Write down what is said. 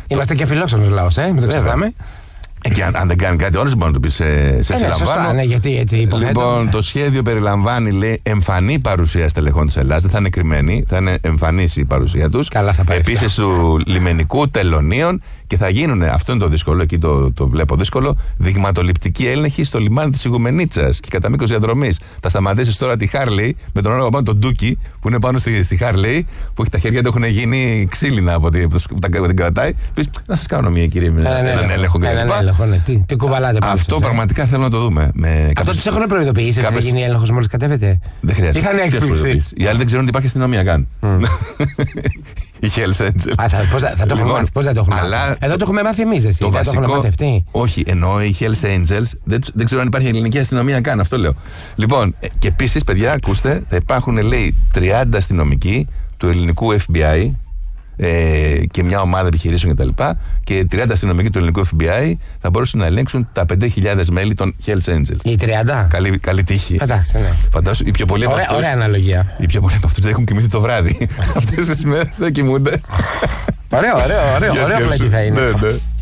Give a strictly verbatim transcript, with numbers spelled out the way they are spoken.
Είμαστε και φιλόξενος λαός, ε, μην το ξεχνάμε. Ε, και αν, αν δεν κάνει κάτι, όντως μπορεί να το πει σε, σε ε, ναι, σωστά, ναι, γιατί έτσι υποθέτω. Λοιπόν, το σχέδιο περιλαμβάνει, λέει, εμφανή παρουσία στελεχών της Ελλάδας. Δεν θα είναι κρυμμένη, θα είναι εμφανής η παρουσία τους. Επίσης του λιμενικού, τελωνίων και θα γίνουν, αυτό είναι το δύσκολο, εκεί το, το βλέπω δύσκολο, δειγματοληπτική έλεγχη στο λιμάνι της Ιγουμενίτσας και κατά μήκος διαδρομής. Θα σταματήσεις τώρα τη Χάρλεϊ με τον όνομα πάνω τον Ντούκι που είναι πάνω στη, στη Χάρλεϊ, που έχει τα χέρια του έχουν γίνει ξύλινα από την, την κρατάει. Πεις, να σας κάνω μια κύριε με έναν έλεγχο κλπ. Ναι. Τι, τι κουβαλάτε πάνω. Αυτό σας, πραγματικά ε? θέλω να το δούμε. Με αυτό τους έχουν προειδοποιήσει ότι κάποιες... θα γίνει έλεγχος μόλις κατέβετε. Δεν χρειάζεται. Είχαν έκπληξη. Οι άλλοι δεν ξέρουν ότι υπάρχει αστυνομία καν. Mm. Οι Hells Angels. Α, θα, πώς, θα το έχουμε μάθει, πώς θα το έχουμε αλλά μάθει. Εδώ το έχουμε μάθει εμείς, εσύ. Το δεν βασικό, το μάθει αυτοί. Όχι, εννοώ οι Hells Angels δεν, δεν ξέρω αν υπάρχει ελληνική αστυνομία καν. Αυτό λέω. Λοιπόν, και επίσης, παιδιά, ακούστε, θα υπάρχουν, λέει, τριάντα αστυνομικοί του ελληνικού εφ μπι άι. Ε, και μια ομάδα επιχειρήσεων κτλ. Και, και τριάντα αστυνομικοί του ελληνικού εφ μπι άι θα μπορούσαν να ελέγξουν τα πέντε χιλιάδες μέλη των Hells Angels. Οι τριάντα. Καλή, καλή τύχη. Εντάξει, ναι. Φαντάσου, οι πιο πολλοί από αυτούς. Ωραία αναλογία. Οι πιο πολλοί από αυτούς δεν έχουν κοιμηθεί το βράδυ. Αυτές τις μέρες δεν κοιμούνται. Ωραίο, ωραίο, ωραίο. Ωραίο πλατή θα είναι. Ναι, ναι.